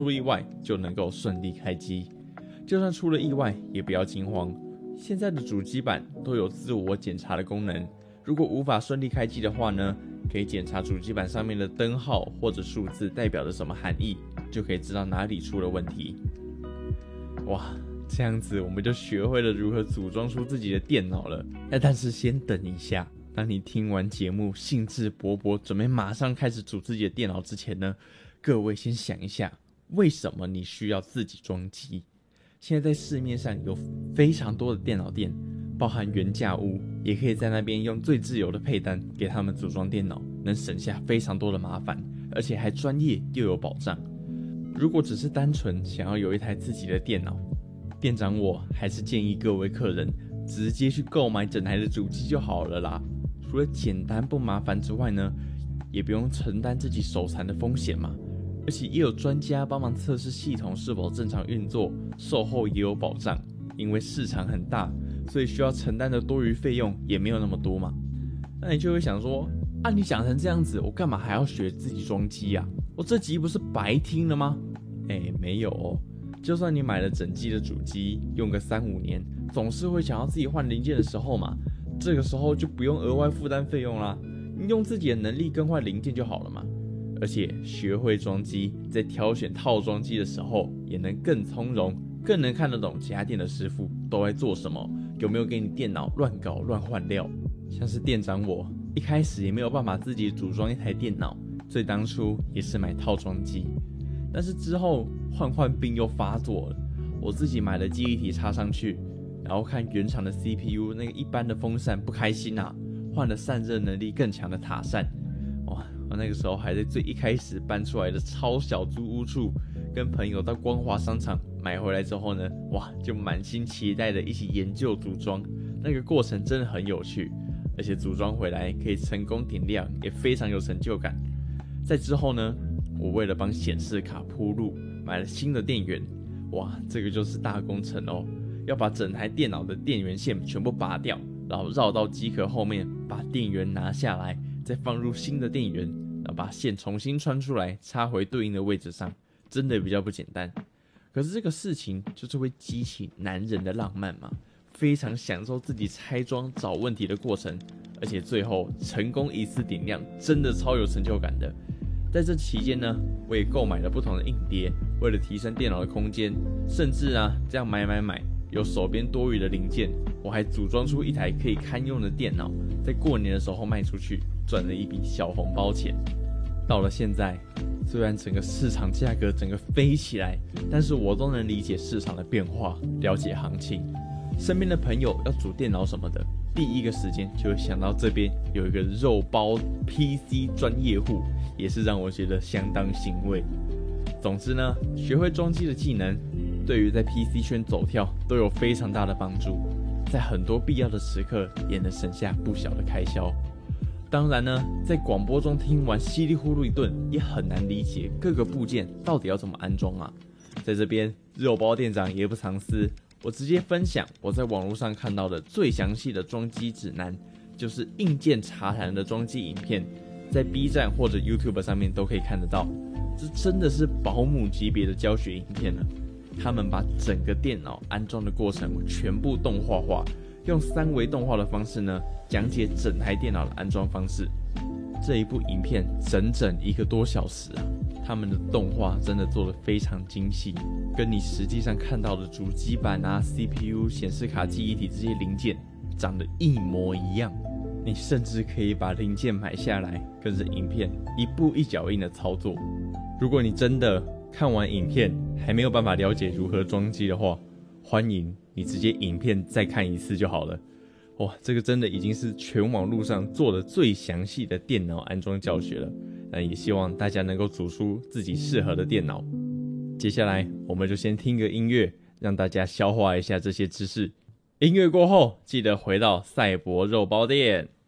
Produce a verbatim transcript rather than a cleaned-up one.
出意外就能够顺利开机。就算出了意外，也不要惊慌。现在的主机板都有自我检查的功能，如果无法顺利开机的话呢，可以检查主机板上面的灯号或者数字代表着什么含义，就可以知道哪里出了问题。哇，这样子我们就学会了如何组装出自己的电脑了。但是先等一下，当你听完节目兴致勃勃准备马上开始组自己的电脑之前呢，各位先想一下，为什么你需要自己装机？现在在市面上有非常多的电脑店，包含原价屋，也可以在那边用最自由的配单给他们组装电脑，能省下非常多的麻烦，而且还专业又有保障。如果只是单纯想要有一台自己的电脑，店长我还是建议各位客人直接去购买整台的主机就好了啦。除了简单不麻烦之外呢，也不用承担自己手残的风险嘛。而且也有专家帮忙测试系统是否正常运作，售后也有保障。因为市场很大，所以需要承担的多余费用也没有那么多嘛。那你就会想说，啊，你讲成这样子，我干嘛还要学自己装机啊？我这集不是白听了吗？哎，没有哦。就算你买了整机的主机，用个三五年，总是会想要自己换零件的时候嘛。这个时候就不用额外负担费用啦，你用自己的能力更换零件就好了嘛。而且学会装机，在挑选套装机的时候也能更从容，更能看得懂家电的师傅都在做什么，有没有给你电脑乱搞乱换料。像是店长我一开始也没有办法自己组装一台电脑，所以当初也是买套装机。但是之后换换病又发作了，我自己买了记忆体插上去，然后看原厂的 C P U 那个一般的风扇不开心啊，换了散热能力更强的塔扇。哇，我那个时候还在最一开始搬出来的超小租屋处，跟朋友到光华商场买回来之后呢，哇，就满心期待的一起研究组装，那个过程真的很有趣，而且组装回来可以成功点亮，也非常有成就感。在之后呢，我为了帮显示卡铺路，买了新的电源，哇，这个就是大工程哦，要把整台电脑的电源线全部拔掉，然后绕到机壳后面，把电源拿下来，再放入新的电源，然后把线重新穿出来，插回对应的位置上，真的比较不简单。可是这个事情就是会激起男人的浪漫嘛，非常享受自己拆装找问题的过程，而且最后成功一次点亮，真的超有成就感的。在这期间呢，我也购买了不同的硬碟，为了提升电脑的空间，甚至啊这样买买买，有手边多余的零件，我还组装出一台可以堪用的电脑，在过年的时候卖出去，赚了一笔小红包钱。到了现在，虽然整个市场价格整个飞起来，但是我都能理解市场的变化，了解行情。身边的朋友要组电脑什么的，第一个时间就会想到这边有一个肉包 P C 专业户，也是让我觉得相当欣慰。总之呢，学会装机的技能，对于在 P C 圈走跳都有非常大的帮助，在很多必要的时刻也能省下不小的开销。当然呢，在广播中听完稀里糊涂一顿，也很难理解各个部件到底要怎么安装啊。在这边，肉包店长也不藏私，我直接分享我在网络上看到的最详细的装机指南，就是硬件茶谈的装机影片，在 B 站或者 YouTube 上面都可以看得到。这真的是保姆级别的教学影片了。他们把整个电脑安装的过程全部动画化，用三维动画的方式呢，讲解整台电脑的安装方式。这一部影片整整一个多小时啊，他们的动画真的做得非常精细，跟你实际上看到的主机板啊、C P U、显示卡、记忆体这些零件长得一模一样。你甚至可以把零件买下来，跟着影片一步一脚印的操作。如果你真的看完影片还没有办法了解如何装机的话，欢迎你直接影片再看一次就好了。哇，这个真的已经是全网路上做的最详细的电脑安装教学了。那也希望大家能够组出自己适合的电脑。接下来我们就先听个音乐，让大家消化一下这些知识。音乐过后，记得回到赛博肉包店。